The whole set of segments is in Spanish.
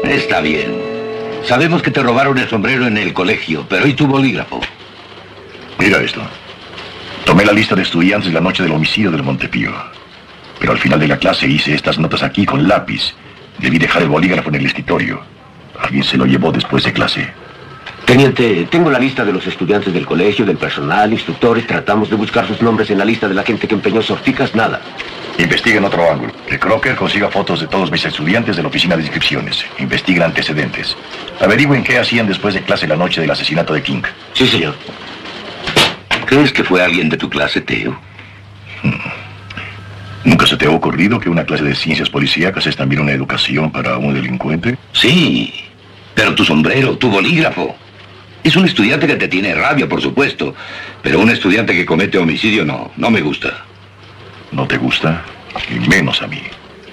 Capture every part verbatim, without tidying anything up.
Está bien. Sabemos que te robaron el sombrero en el colegio, pero ¿y tu bolígrafo? Mira esto. Tomé la lista de estudiantes la noche del homicidio del Montepío. Pero al final de la clase hice estas notas aquí con lápiz. Debí dejar el bolígrafo en el escritorio. Alguien se lo llevó después de clase. Teniente, tengo la lista de los estudiantes del colegio, del personal, instructores. Tratamos de buscar sus nombres en la lista de la gente que empeñó sortijas. Nada. Investiguen otro ángulo. Que Crocker consiga fotos de todos mis estudiantes de la oficina de inscripciones. Investiguen antecedentes. Averigüen qué hacían después de clase la noche del asesinato de King. Sí, señor. ¿Crees que fue alguien de tu clase, Theo? Hmm. ¿Nunca se te ha ocurrido que una clase de ciencias policíacas es también una educación para un delincuente? Sí, pero tu sombrero, tu bolígrafo. Es un estudiante que te tiene rabia, por supuesto. Pero un estudiante que comete homicidio no, no me gusta. ¿No te gusta? Y menos a mí.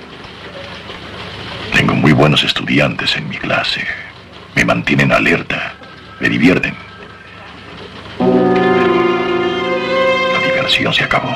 Tengo muy buenos estudiantes en mi clase. Me mantienen alerta. Me divierten. Pero la diversión se acabó.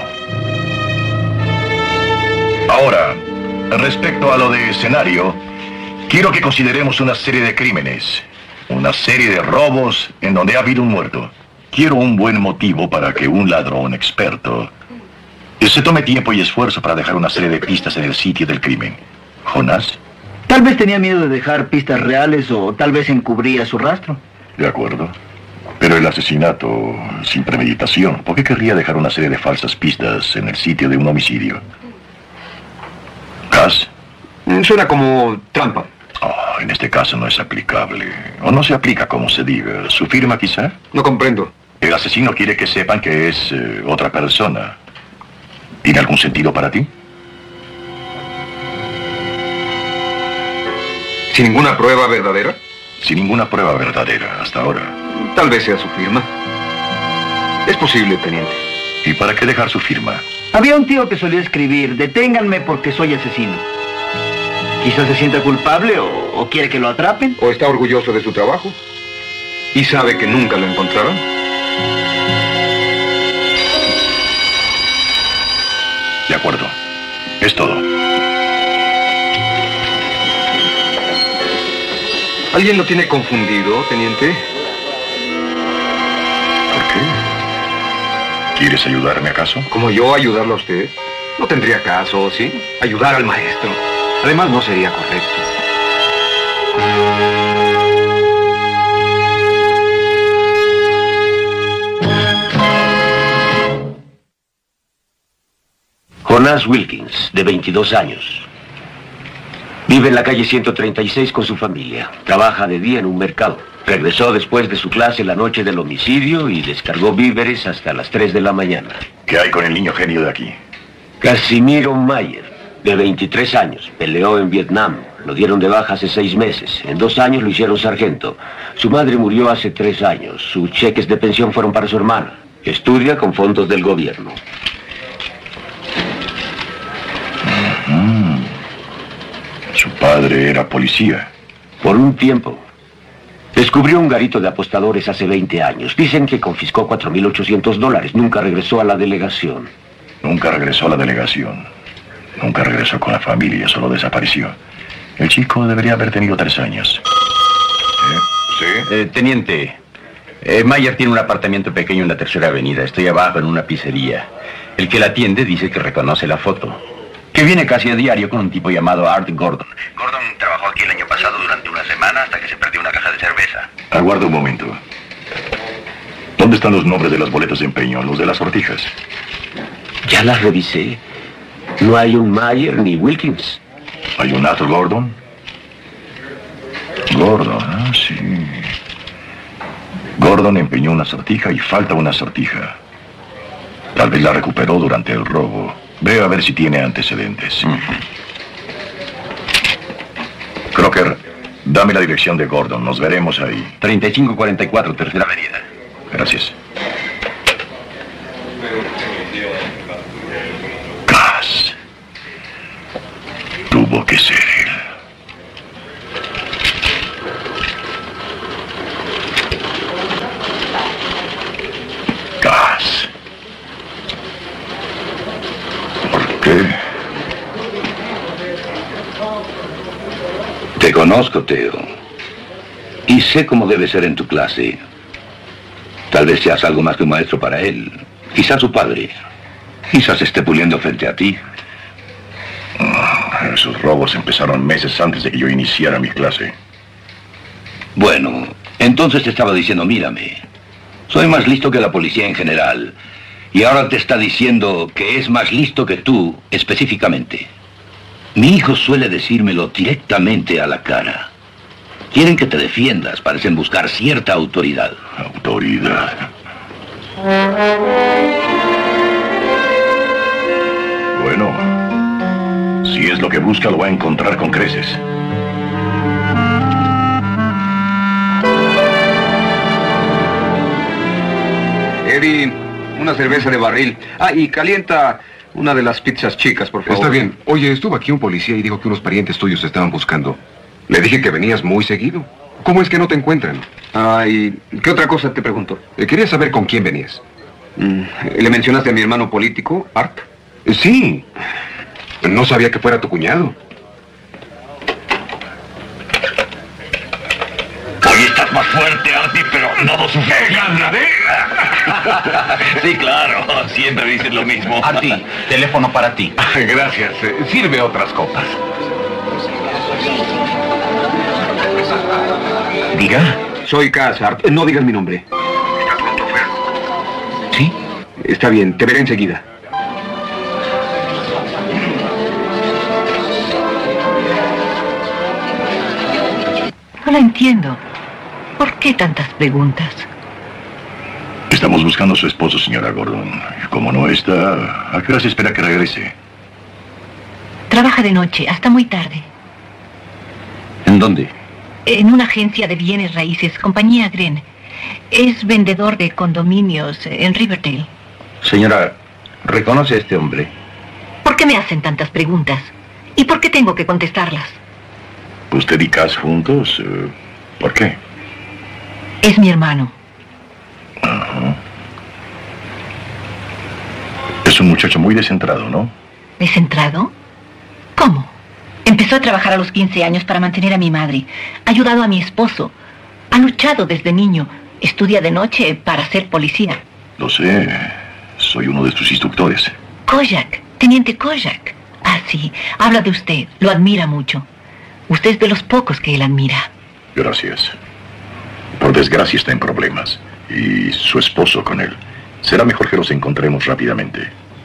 Ahora, respecto a lo de escenario, quiero que consideremos una serie de crímenes. Una serie de robos en donde ha habido un muerto. Quiero un buen motivo para que un ladrón experto se tome tiempo y esfuerzo para dejar una serie de pistas en el sitio del crimen. ¿Jonás? Tal vez tenía miedo de dejar pistas reales o tal vez encubría su rastro. De acuerdo. Pero el asesinato sin premeditación, ¿por qué querría dejar una serie de falsas pistas en el sitio de un homicidio? ¿Cas? Suena como trampa. Oh, en este caso no es aplicable. O no se aplica como se diga. ¿Su firma quizá? No comprendo. El asesino quiere que sepan que es eh, otra persona. ¿Tiene algún sentido para ti? ¿Sin ninguna prueba verdadera? Sin ninguna prueba verdadera hasta ahora. Tal vez sea su firma. Es posible, teniente. ¿Y para qué dejar su firma? Había un tío que solía escribir, deténganme porque soy asesino. Quizás se sienta culpable o, o quiere que lo atrapen. O está orgulloso de su trabajo. Y sabe que nunca lo encontrarán. De acuerdo. Es todo. ¿Alguien lo tiene confundido, teniente? ¿Por qué? ¿Quieres ayudarme acaso? ¿Como yo ayudarlo a usted? No tendría caso, ¿sí? Ayudar al maestro. Además, no sería correcto. Jonás Wilkins, de veintidós años. Vive en la calle ciento treinta y seis con su familia. Trabaja de día en un mercado. Regresó después de su clase la noche del homicidio y descargó víveres hasta las tres de la mañana. ¿Qué hay con el niño genio de aquí? Casimiro Mayer, de veintitrés años. Peleó en Vietnam. Lo dieron de baja hace seis meses. En dos años lo hicieron sargento. Su madre murió hace tres años. Sus cheques de pensión fueron para su hermana. Estudia con fondos del gobierno. Mm. Su padre era policía. Por un tiempo. Descubrió un garito de apostadores hace veinte años. Dicen que confiscó cuatro mil ochocientos dólares. Nunca regresó a la delegación. Nunca regresó a la delegación. Nunca regresó con la familia, solo desapareció. El chico debería haber tenido tres años. ¿Eh? ¿Sí? Eh, teniente, eh, Mayer tiene un apartamento pequeño en la tercera avenida. Estoy abajo en una pizzería. El que la atiende dice que reconoce la foto. Que viene casi a diario con un tipo llamado Art Gordon. Gordon trabajó aquí el año pasado durante una semana hasta que se perdió una caja de cerveza. Aguarda un momento. ¿Dónde están los nombres de las boletas de empeño, los de las sortijas? Ya las revisé. No hay un Mayer ni Wilkins. ¿Hay un Arthur Gordon? Gordon, ah, sí. Gordon empeñó una sortija y falta una sortija. Tal vez la recuperó durante el robo. Ve a ver si tiene antecedentes. Uh-huh. Crocker, dame la dirección de Gordon. Nos veremos ahí. treinta y cinco cuarenta y cuatro, tercera avenida. Gracias. Gas. Tuvo que ser él. Gas. ¿Por qué? Te conozco, Teo. Y sé cómo debe ser en tu clase. Tal vez seas algo más que un maestro para él. Quizás su padre. Quizás esté puliendo frente a ti. Esos robos empezaron meses antes de que yo iniciara mi clase. Bueno, entonces te estaba diciendo, mírame. Soy más listo que la policía en general. Y ahora te está diciendo que es más listo que tú, específicamente. Mi hijo suele decírmelo directamente a la cara. Quieren que te defiendas, parecen buscar cierta autoridad. Autoridad. Bueno, si es lo que busca, lo va a encontrar con creces. Eddie, una cerveza de barril. Ah, y calienta una de las pizzas chicas, por favor. Está bien. Oye, estuvo aquí un policía y dijo que unos parientes tuyos te estaban buscando. Le dije que venías muy seguido. ¿Cómo es que no te encuentran? Ah, ¿y qué otra cosa te preguntó? Eh, quería saber con quién venías. Mm, ¿Le mencionaste a mi hermano político, Art? Eh, sí. No sabía que fuera tu cuñado. Hoy estás más fuerte, Artie, pero no lo suficiente. Sí, claro, siempre dices lo mismo. Artie, teléfono para ti. Gracias. Eh, sirve otras copas. Diga. Soy Cass, Art. No digas mi nombre. ¿Estás con tu Fer? ¿Sí? Está bien, te veré enseguida. No la entiendo. ¿Por qué tantas preguntas? Estamos buscando a su esposo, señora Gordon. Como no está, ¿a qué hora se espera que regrese? Trabaja de noche, hasta muy tarde. ¿En dónde? En una agencia de bienes raíces, compañía Gren. Es vendedor de condominios en Riverdale. Señora, ¿reconoce a este hombre? ¿Por qué me hacen tantas preguntas? ¿Y por qué tengo que contestarlas? ¿Usted y Cass juntos? Eh, ¿Por qué? Es mi hermano. Ajá. Es un muchacho muy descentrado, ¿no? ¿Descentrado? ¿Cómo? Empezó a trabajar a los quince años para mantener a mi madre. Ha ayudado a mi esposo. Ha luchado desde niño. Estudia de noche para ser policía. Lo sé. Soy uno de sus instructores. Kojak, teniente Kojak. Ah, sí. Habla de usted. Lo admira mucho. Usted es de los pocos que él admira. Gracias. Por desgracia está en problemas. Y su esposo con él. Será mejor que los encontremos rápidamente.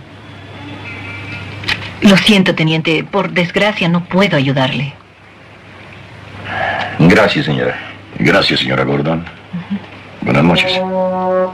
Lo siento, teniente. Por desgracia no puedo ayudarle. Gracias, señora. Gracias, señora Gordon. Buenas noches.